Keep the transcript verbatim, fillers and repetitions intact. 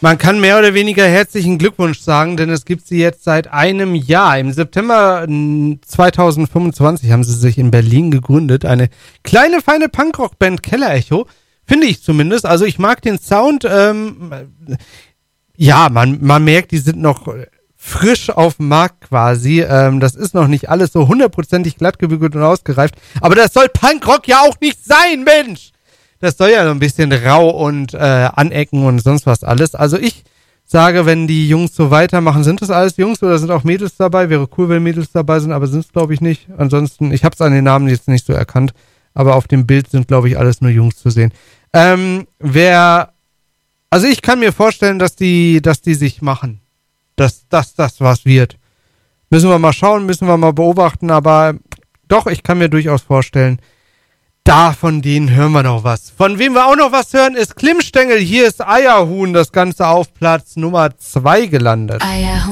Man kann mehr oder weniger herzlichen Glückwunsch sagen, denn es gibt sie jetzt seit einem Jahr. Im September zwanzig fünfundzwanzig haben sie sich in Berlin gegründet. Eine kleine, feine Punkrock-Band, Kellerecho, finde ich zumindest. Also ich mag den Sound. Ähm, ja, man, man merkt, die sind noch frisch auf dem Markt quasi. Ähm, das ist noch nicht alles so hundertprozentig glattgebügelt und ausgereift. Aber das soll Punkrock ja auch nicht sein, Mensch! Das soll ja so ein bisschen rau und äh, anecken und sonst was alles. Also ich sage, wenn die Jungs so weitermachen, sind das alles Jungs oder sind auch Mädels dabei? Wäre cool, wenn Mädels dabei sind, aber sind es, glaube ich, nicht. Ansonsten, ich habe es an den Namen jetzt nicht so erkannt, aber auf dem Bild sind, glaube ich, alles nur Jungs zu sehen. Ähm, wer, also ich kann mir vorstellen, dass die, dass die sich machen. Dass das, das was wird. Müssen wir mal schauen, müssen wir mal beobachten, aber doch, ich kann mir durchaus vorstellen, da, von denen hören wir noch was. Von wem wir auch noch was hören, ist Klimmstängel. Hier ist Eierhuhn, das Ganze auf Platz Nummer zwei gelandet. Eierhuhn.